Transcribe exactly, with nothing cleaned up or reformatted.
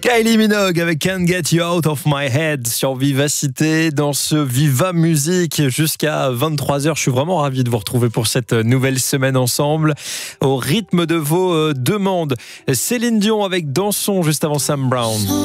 Kylie Minogue avec Can't Get You Out of My Head sur Vivacité dans ce Viva Musique jusqu'à vingt-trois heures. Je suis vraiment ravi de vous retrouver pour cette nouvelle semaine ensemble au rythme de vos demandes. Céline Dion avec Dansons juste avant Sam Brown.